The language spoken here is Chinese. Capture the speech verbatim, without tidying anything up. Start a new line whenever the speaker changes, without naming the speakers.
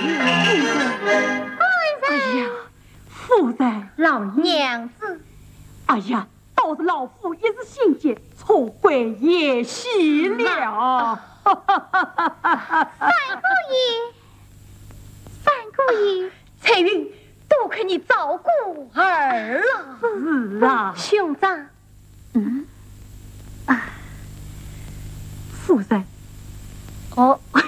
哎呀，夫人，
老娘子，
哎呀，倒是老夫一时心急，错怪叶喜了。
三姑爷，三姑爷，彩云多亏你照顾儿了。
是啊，
兄长，
嗯，啊，夫人，
哦。